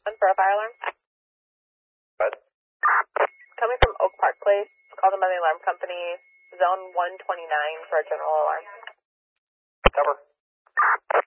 For a fire alarm. What? Coming from Oak Park Place, called in by the alarm company, zone 129 for a general alarm. Cover.